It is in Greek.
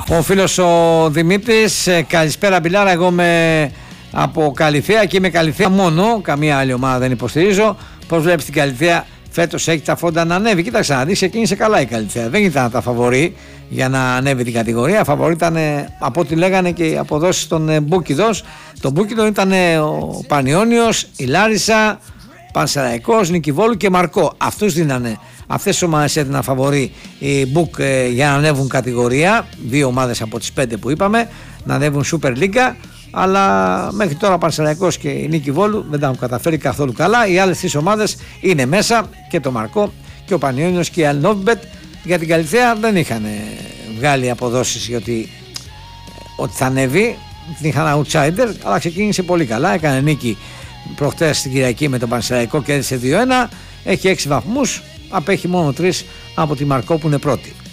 Ο φίλος ο Δημήτρης, καλησπέρα Μπιλάρα, εγώ είμαι από Καλυθέα και είμαι Καλυθέα μόνο, καμία άλλη ομάδα δεν υποστηρίζω. Πώς βλέπεις την Καλυθέα φέτος, έχει τα φόντα να ανέβει? Κοίταξε να δεις, ξεκίνησε καλά η Καλυθέα, δεν ήταν τα φαβορί για να ανέβει την κατηγορία. Φαβορί ήταν, από ό,τι λέγανε και οι αποδόσεις των Μπούκιδος, το Μπούκιδο ήταν ο Πανιόνιος, η Λάρισα, Πανσεραϊκός, Νικηβόλου και Μαρκό. Αυτούς δίνανε, αυτές τις ομάδες έδιναν φαβορί οι Μπουκ για να ανέβουν κατηγορία. Δύο ομάδες από τις 5 που είπαμε να ανέβουν Super League. Αλλά μέχρι τώρα ο Πανσεραϊκός και η Νικηβόλου δεν τα έχουν καταφέρει καθόλου καλά. Οι άλλες τρεις ομάδες είναι μέσα, και το Μαρκό και ο Πανιόνιος και η Αλνόβιμπετ. Για την Καλυθέα δεν είχαν βγάλει αποδόσεις γιατί ότι θα ανέβει, την είχαν outsider, αλλά ξεκίνησε πολύ καλά. Έκανε νίκη προχτές την Κυριακή με τον Πανσεραϊκό και έδειξε 2-1. Έχει 6 βαθμούς, απέχει μόνο 3 από τη Μαρκό που είναι πρώτη.